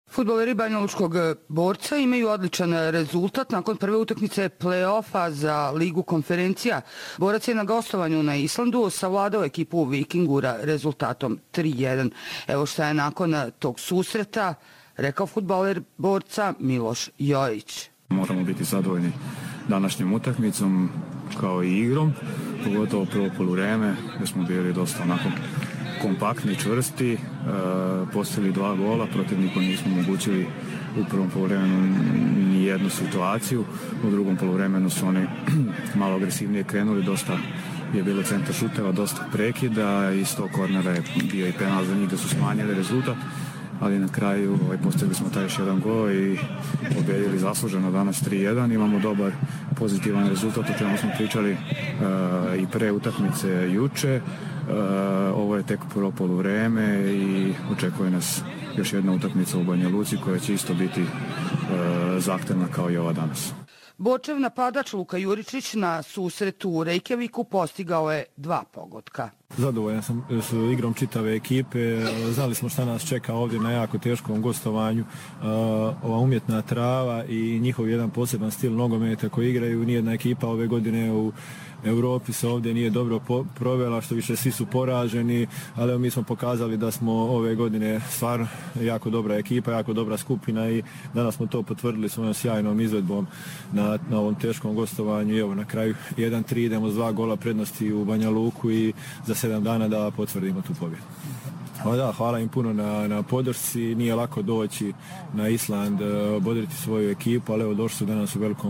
Fudbaleri banjalučkog Borca imaju odličan rezultat nakon prve utakmice play-offa za Ligu konferencija. Borac je na gostovanju na Islandu savladao ekipu Vikingura rezultatom 3:1. Evo šta je nakon tog susreta rekao fudbaler Borca Miloš Jojić. Možemo biti zadovoljni današnjim utakmicom kao i igrom, pogotovo prvo poluvreme gdje smo bili dosta onako kompaktni, čvrsti, postigli 2 gola, protivniku nismo omogućili u prvom poluvremenu ni jednu situaciju, u drugom poluvremenu su oni malo agresivnije krenuli, dosta je bilo centar šuteva, dosta prekida, iz tog kornera je bio i penal za njih da su smanjili rezultat, ali na kraju postigli smo taj još jedan gol i pobjedili zasluženo danas 3:1. Imamo dobar pozitivan rezultat o čemu smo pričali i pre utakmice juče. Ovo je tek prvo poluvreme i očekuje nas još jedna utakmica u Banja Luci koja će isto biti zahtevna kao i ova danas. Borčev napadač Luka Juričić na susretu u Reykjaviku postigao je 2 pogotka. Zadovoljan sam s igrom čitave ekipe, znali smo šta nas čeka ovdje na jako teškom gostovanju, ova umjetna trava i njihov jedan poseban stil nogometa koji igraju. Nijedna ekipa ove godine u Europi se ovdje nije dobro provela, što više svi su poraženi, ali mi smo pokazali da smo ove godine stvarno jako dobra ekipa, jako dobra skupina i danas smo to potvrdili svojom sjajnom izvedbom na ovom teškom gostovanju. I evo na kraju 1:3 idemo s 2 gola prednosti u Banja Luku i za 7 dana da potvrdimo tu pobjedu. Hvala im puno na podršci, nije lako doći na Island, bodriti svoju ekipu, ali evo došli su danas u velikom